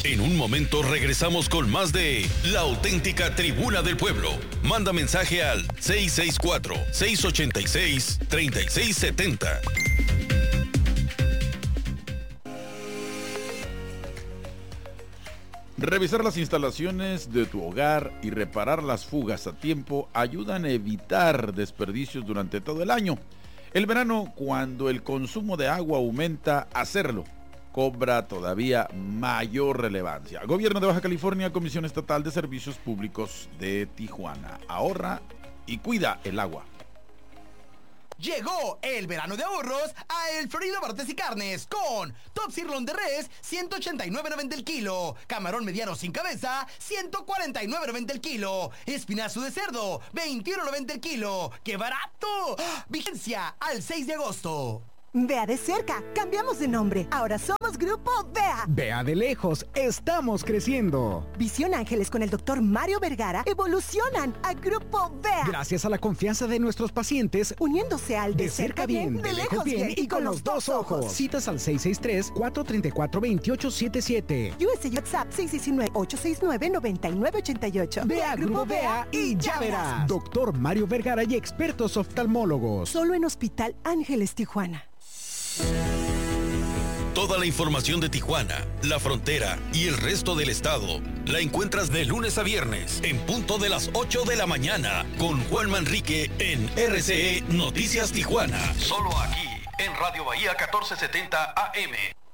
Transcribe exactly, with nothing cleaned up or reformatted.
En un momento regresamos con más de La Auténtica Tribuna del Pueblo. Manda mensaje al seis seis cuatro, seis ocho seis, tres seis siete cero. Revisar las instalaciones de tu hogar y reparar las fugas a tiempo ayudan a evitar desperdicios durante todo el año. El verano, cuando el consumo de agua aumenta, hacerlo cobra todavía mayor relevancia. Gobierno de Baja California, Comisión Estatal de Servicios Públicos de Tijuana. Ahorra y cuida el agua. Llegó el verano de ahorros a El Florido Barrotes y Carnes con Top Sirloin de res, ciento ochenta y nueve noventa el kilo. Camarón mediano sin cabeza, ciento cuarenta y nueve noventa el kilo. Espinazo de cerdo, veintiuno noventa el kilo. ¡Qué barato! Vigencia al seis de agosto. Vea de cerca, cambiamos de nombre. Ahora somos Grupo Vea. Vea de lejos, estamos creciendo. Visión Ángeles con el doctor Mario Vergara evolucionan a Grupo Vea. Gracias a la confianza de nuestros pacientes, uniéndose al de, de cerca bien, bien, de lejos bien, bien y con los dos ojos. Citas al seis seis tres, cuatro tres cuatro, dos ocho siete siete. U S A WhatsApp seis seis nueve, ocho seis nueve, nueve nueve ocho ocho. Vea Grupo Vea y ya verás. Doctor Mario Vergara y expertos oftalmólogos. Solo en Hospital Ángeles Tijuana. Toda la información de Tijuana, la frontera y el resto del estado la encuentras de lunes a viernes en punto de las ocho de la mañana con Juan Manrique en R C E Noticias Tijuana. Solo aquí en Radio Bahía catorce setenta A M.